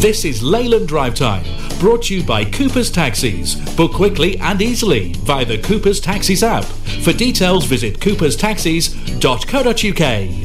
This is Leyland Drive Time, brought to you by Cooper's Taxis. Book quickly and easily via the Cooper's Taxis app. For details, visit cooperstaxis.co.uk.